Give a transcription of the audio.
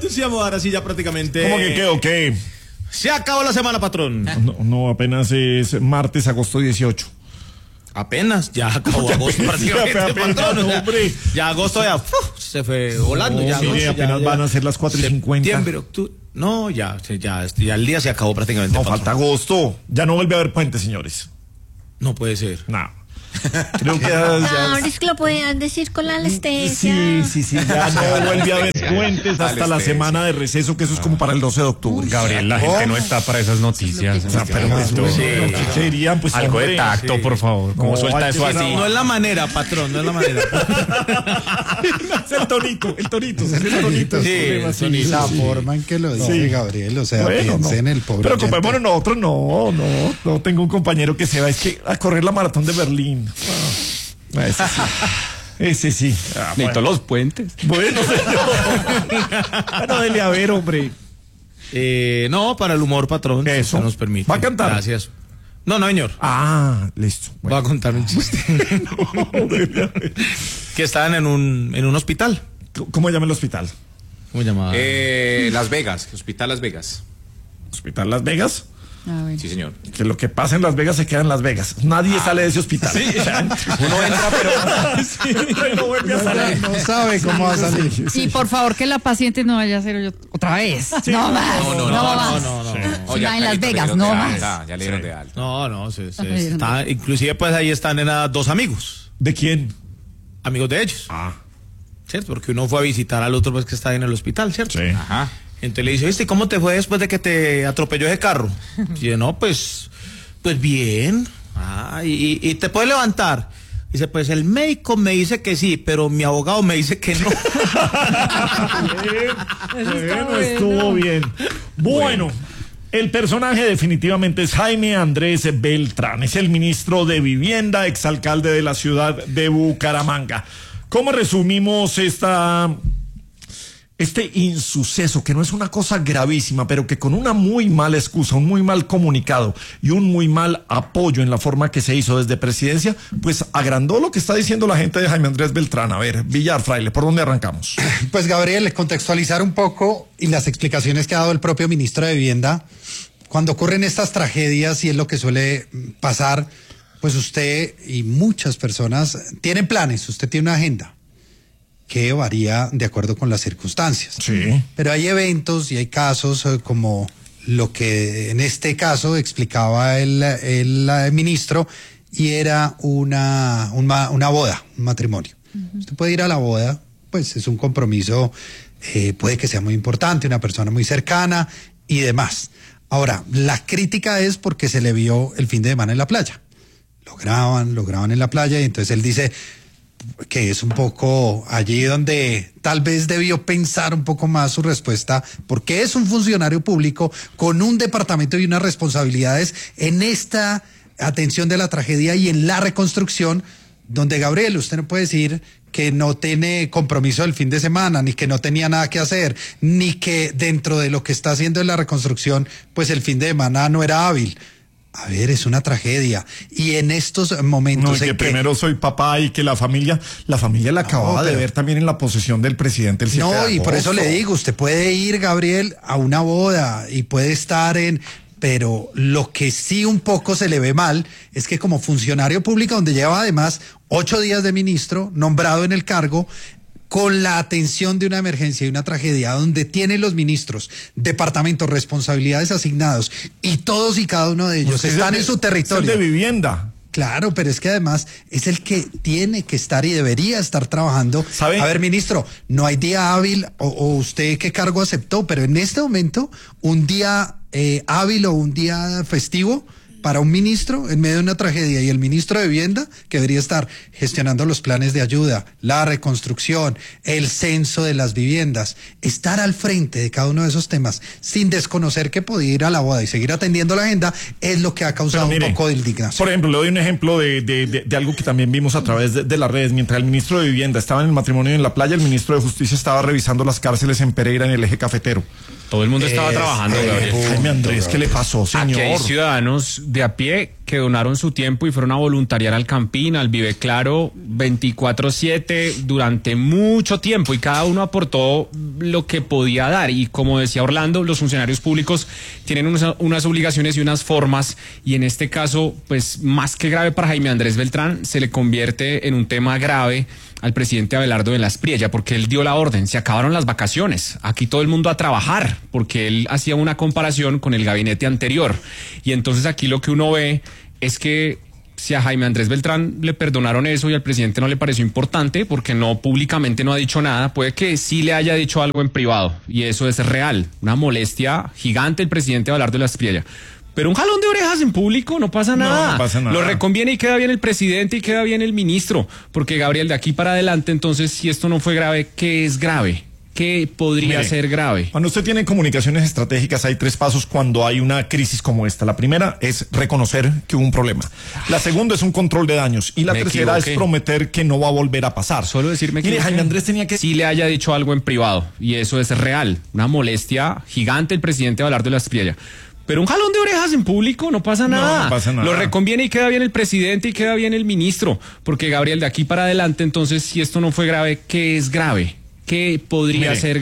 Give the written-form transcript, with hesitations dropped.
entusiasmo ahora sí ya prácticamente. ¿Cómo que qué o qué? Se acabó la semana, patrón. No, apenas es martes, agosto 18. Apenas, ya acabó agosto prácticamente, apenas, patrón. O sea, hombre. ya agosto ya se fue volando. Ya Sí, agosto, apenas van a ser las 4:50. Septiembre, octubre. No, ya el día se acabó prácticamente. No, patrón. falta agosto. Ya no vuelve a haber puente, señores. No puede ser. No. Creo que ya es que lo podían decir con la anestesia. Sí, ya no vuelve a haber puentes hasta la semana de receso, que eso es como para el 12 de octubre. Gabriel, la gente no está para esas noticias. Pero ¿qué dirían? Pues algo de tacto, por favor. ¿Cómo suelta eso así? No es la manera, patrón, no es la manera. Es el tonito. Sí, la forma en que lo dice Gabriel, o sea, bueno, piense en el pobre. Pero ocupémonos nosotros, no tengo un compañero que se va a correr la maratón de Berlín. Ese sí. Necesito los puentes. Bueno, dele a ver, hombre. No, para el humor, patrón. Eso Si nos permite. ¿Va a cantar? Gracias. No, señor. Listo. Va a contar un chiste. Dele a ver. Que estaban en un hospital. ¿Cómo llama el hospital? ¿Cómo llamaba? Las Vegas, Hospital Las Vegas. ¿Hospital Las Vegas? Sí, señor. Que lo que pasa en Las Vegas se queda en Las Vegas. Nadie sale de ese hospital. Sí. Uno entra, pero no vuelve a salir. No sabe cómo va a salir. Y por favor que la paciente no vaya a hacer otra vez. No más. No. Ya en Las Vegas, no más. Ya le dieron de alta. No, está, inclusive pues ahí están dos amigos. ¿De quién? Amigos de ellos. ¿Cierto? Porque uno fue a visitar al otro pues que está en el hospital, ¿cierto? Sí. Ajá. Entonces le dice, ¿viste cómo te fue después de que te atropelló ese carro? Y dice, no, pues bien. ¿Y te puedes levantar? Dice, pues el médico me dice que sí, pero mi abogado me dice que no. Bueno, estuvo bien. Bueno, el personaje definitivamente es Jaime Andrés Beltrán. Es el ministro de Vivienda, exalcalde de la ciudad de Bucaramanga. ¿Cómo resumimos este insuceso, que no es una cosa gravísima, pero que con una muy mala excusa, un muy mal comunicado y un muy mal apoyo en la forma que se hizo desde presidencia, pues agrandó lo que está diciendo la gente de Jaime Andrés Beltrán? A ver, Villar, Fraile, ¿por dónde arrancamos? Pues Gabriel, contextualizar un poco y las explicaciones que ha dado el propio ministro de Vivienda. Cuando ocurren estas tragedias, y es lo que suele pasar, pues usted y muchas personas tienen planes, usted tiene una agenda que varía de acuerdo con las circunstancias. Sí. Pero hay eventos y hay casos como lo que en este caso explicaba el ministro, y era una boda, un matrimonio. Usted puede ir a la boda, pues es un compromiso, puede que sea muy importante, una persona muy cercana y demás. Ahora, la crítica es porque se le vio el fin de semana en la playa. Lo graban en la playa, y entonces él dice que es un poco allí donde tal vez debió pensar un poco más su respuesta, porque es un funcionario público con un departamento y unas responsabilidades en esta atención de la tragedia y en la reconstrucción, donde, Gabriel, usted no puede decir que no tiene compromiso el fin de semana, ni que no tenía nada que hacer, ni que dentro de lo que está haciendo en la reconstrucción, pues el fin de semana no era hábil. A ver, es una tragedia. Y en estos momentos... No, y que primero soy papá y que la familia la acababa de ver también en la posesión del presidente el 7 de agosto. No, y por eso le digo, usted puede ir, Gabriel, a una boda y puede estar pero lo que sí un poco se le ve mal es que como funcionario público, donde lleva además 8 días de ministro, nombrado en el cargo, con la atención de una emergencia y una tragedia, donde tienen los ministros, departamentos, responsabilidades asignados, y todos y cada uno de ellos están en su territorio. Es el de vivienda. Claro, pero es que además es el que tiene que estar y debería estar trabajando. ¿Sabe? A ver, ministro, no hay día hábil, o usted qué cargo aceptó, pero en este momento, un día hábil o un día festivo para un ministro en medio de una tragedia, y el ministro de Vivienda, que debería estar gestionando los planes de ayuda, la reconstrucción, el censo de las viviendas, estar al frente de cada uno de esos temas sin desconocer que podía ir a la boda y seguir atendiendo la agenda, es lo que ha causado un poco de indignación. Por ejemplo, le doy un ejemplo de algo que también vimos a través de las redes. Mientras el ministro de Vivienda estaba en el matrimonio en la playa, el ministro de Justicia estaba revisando las cárceles en Pereira, en el eje cafetero. Todo el mundo estaba trabajando, Gabriel. Jaime Andrés, ¿qué le pasó, señor? Aquí hay ciudadanos de a pie que donaron su tiempo y fueron a voluntariar al Campín, al Vive Claro 24/7 durante mucho tiempo, y cada uno aportó lo que podía dar. Y como decía Orlando, los funcionarios públicos tienen unas obligaciones y unas formas, y en este caso, pues más que grave para Jaime Andrés Beltrán, se le convierte en un tema grave al presidente Abelardo de la Espriella, porque él dio la orden, se acabaron las vacaciones, aquí todo el mundo a trabajar, porque él hacía una comparación con el gabinete anterior. Y entonces aquí lo que uno ve es que si a Jaime Andrés Beltrán le perdonaron eso y al presidente no le pareció importante, porque no públicamente no ha dicho nada, puede que sí le haya dicho algo en privado, y eso es real, una molestia gigante el presidente Abelardo de la Espriella. Pero un jalón de orejas en público no pasa nada. No pasa nada. Lo reconviene y queda bien el presidente y queda bien el ministro. Porque, Gabriel, de aquí para adelante, entonces, si esto no fue grave, ¿qué es grave? ¿Qué podría ser grave? Cuando usted tiene comunicaciones estratégicas, hay 3 pasos cuando hay una crisis como esta. La primera es reconocer que hubo un problema. La segunda es un control de daños. Y la tercera es prometer que no va a volver a pasar. Solo decirme que Jaime Andrés tenía que... sí le haya dicho algo en privado. Y eso es real. Una molestia gigante el presidente Abelardo de la Espriella. Pero un jalón de orejas en público no pasa nada. No pasa nada. Lo reconviene y queda bien el presidente y queda bien el ministro. Porque, Gabriel, de aquí para adelante, entonces, si esto no fue grave, ¿qué es grave? ¿Qué podría ser grave?